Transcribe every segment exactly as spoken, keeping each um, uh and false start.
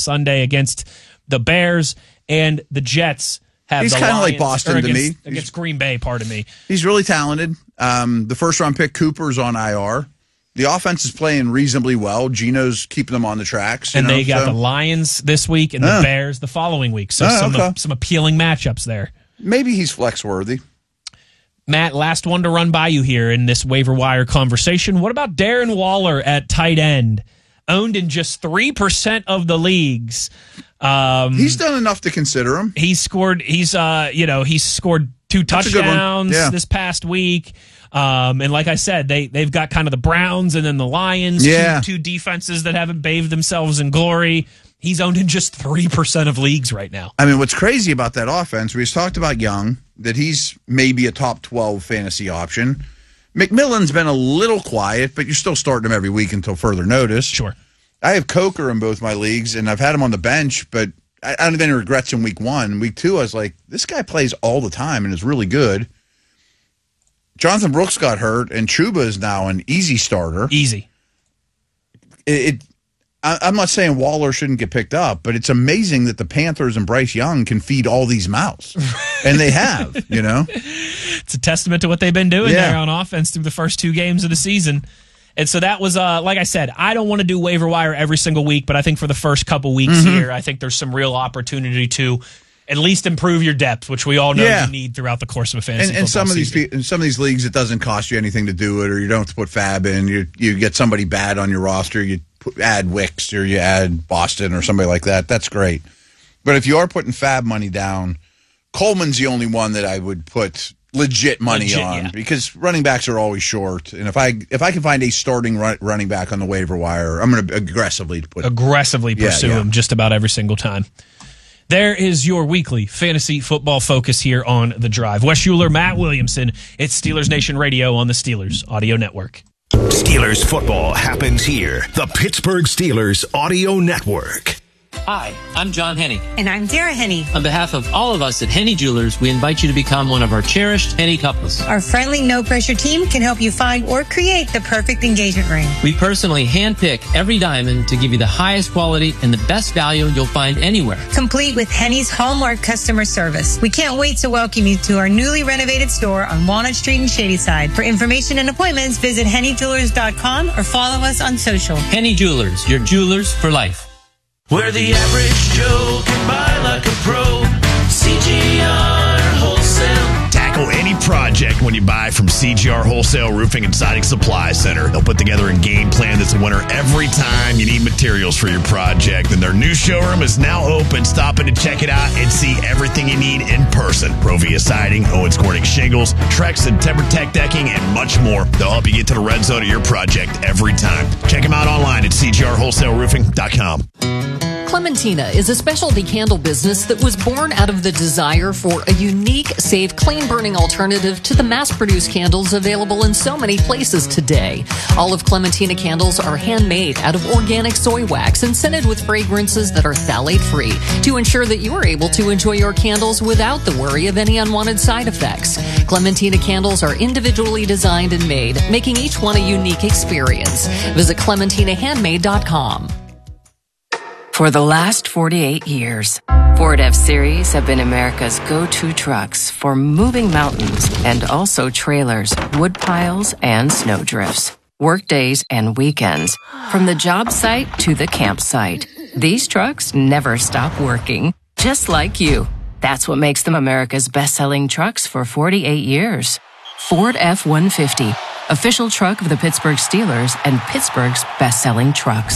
Sunday against the Bears, and the Jets have He's the kind of like Lions- Boston or to against, me. against He's- Green Bay, pardon me. He's really talented. Um, the first-round pick, Cooper's on I R. The offense is playing reasonably well. Gino's keeping them on the tracks. You And know, they got so. the Lions this week and the Oh. Bears the following week. So Oh, some okay. some appealing matchups there. Maybe he's flex-worthy. Matt, last one to run by you here in this waiver wire conversation. What about Darren Waller at tight end? Owned in just three percent of the leagues. Um, He's done enough to consider him. He's scored, he's, uh, you know, he's scored two That's a good one. touchdowns Yeah. this past week. Um, and like I said, they, they've got kind of the Browns and then the Lions, Yeah. two, two defenses that haven't bathed themselves in glory. He's owned in just three percent of leagues right now. I mean, what's crazy about that offense, we just talked about Young, that he's maybe a top twelve fantasy option. McMillan's been a little quiet, but you're still starting him every week until further notice. Sure. I have Coker in both my leagues, and I've had him on the bench, but I, I don't have any regrets in week one. Week two, I was like, this guy plays all the time and is really good. Jonathan Brooks got hurt, and Chuba is now an easy starter. Easy. It, it I, I'm not saying Waller shouldn't get picked up, but it's amazing that the Panthers and Bryce Young can feed all these mouths. And they have, you know? It's a testament to what they've been doing Yeah. there on offense through the first two games of the season. And so that was, uh, like I said, I don't want to do waiver wire every single week, but I think for the first couple weeks Mm-hmm. here, I think there's some real opportunity to at least improve your depth, which we all know Yeah. you need throughout the course of a fantasy And, and football some of these season. pe- in some of these leagues, it doesn't cost you anything to do it, or you don't have to put Fab in. You you get somebody bad on your roster, you put, add Wicks, or you add Boston, or somebody like that. That's great. But if you are putting Fab money down, Coleman's the only one that I would put legit money Legit, on yeah. because running backs are always short. And if I if I can find a starting run, running back on the waiver wire, I'm going to aggressively put aggressively Yeah, pursue yeah. him just about every single time. There is your weekly fantasy football focus here on The Drive. Wes Schuler, Matt Williamson. It's Steelers Nation Radio on the Steelers Audio Network. Steelers football happens here. The Pittsburgh Steelers Audio Network. Hi, I'm John Henney. And I'm Dara Henney. On behalf of all of us at Henney Jewelers, we invite you to become one of our cherished Henney couples. Our friendly, no-pressure team can help you find or create the perfect engagement ring. We personally handpick every diamond to give you the highest quality and the best value you'll find anywhere. Complete with Henny's Hallmark customer service. We can't wait to welcome you to our newly renovated store on Walnut Street in Shadyside. For information and appointments, visit henny jewelers dot com or follow us on social. Henney Jewelers, your jewelers for life. Where the average Joe can buy like a pro. C G R Wholesale. Tackle any project when you buy from C G R Wholesale Roofing and Siding Supply Center. They'll put together a game plan that's a winner every time you need materials for your project. And their new showroom is now open. Stop in to check it out and see everything you need in person. Provia Siding, Owens Corning Shingles, Trex and TimberTech Decking, and much more. They'll help you get to the red zone of your project every time. Check them out online at c g r wholesale roofing dot com. Clementina is a specialty candle business that was born out of the desire for a unique, safe, clean-burning alternative to the mass-produced candles available in so many places today. All of Clementina candles are handmade out of organic soy wax and scented with fragrances that are phthalate-free to ensure that you are able to enjoy your candles without the worry of any unwanted side effects. Clementina candles are individually designed and made, making each one a unique experience. Visit clementina handmade dot com. For the last forty-eight years, Ford F-Series have been America's go-to trucks for moving mountains and also trailers, wood piles, and snowdrifts. Workdays and weekends, from the job site to the campsite. These trucks never stop working, just like you. That's what makes them America's best-selling trucks for forty-eight years. Ford F one fifty, official truck of the Pittsburgh Steelers and Pittsburgh's best-selling trucks.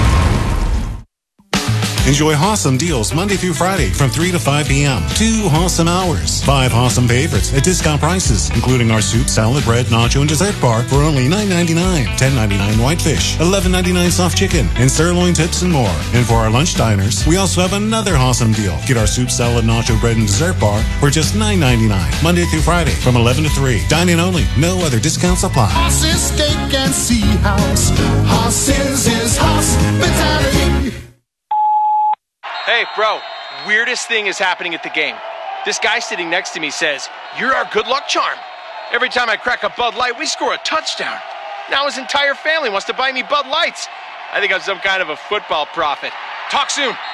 Enjoy awesome deals Monday through Friday from three to five p.m. Two awesome hours. Five awesome favorites at discount prices, including our soup, salad, bread, nacho, and dessert bar for only nine ninety-nine, ten ninety-nine whitefish, eleven ninety-nine soft chicken, and sirloin tips and more. And for our lunch diners, we also have another awesome deal. Get our soup, salad, nacho, bread, and dessert bar for just nine ninety-nine, Monday through Friday from eleven to three. Dine-in only. No other discounts apply. Horses, steak, and sea house. Horses is hospitality. Hey, bro, weirdest thing is happening at the game. This guy sitting next to me says, "You're our good luck charm." Every time I crack a Bud Light, we score a touchdown. Now his entire family wants to buy me Bud Lights. I think I'm some kind of a football prophet. Talk soon.